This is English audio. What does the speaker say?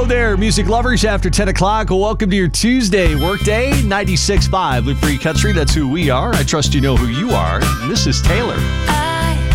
Hello there, music lovers. After 10 o'clock, welcome to your Tuesday workday. 96.5 Loop Free Country, that's who we are. I trust you know who you are. And this is Taylor.